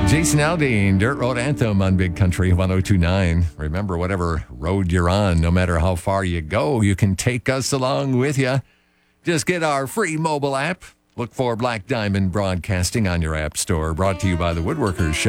Jason Aldean, Dirt Road Anthem on Big Country 102.9. Remember, whatever road you're on, no matter how far you go, you can take us along with you. Just get our free mobile app. Look for Black Diamond Broadcasting on your app store. Brought to you by the Woodworkers Show.